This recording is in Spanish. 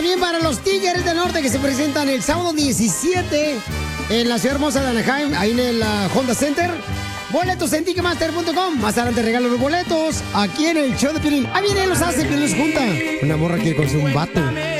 también para los Tigres del Norte que se presentan el sábado 17 en la ciudad hermosa de Anaheim, ahí en el Honda Center. Boletos en Ticketmaster.com. Más adelante regalo los boletos aquí en el show de Piolín. Ah, viene, los hace, Piolín los junta. Una morra quiere conocer un vato.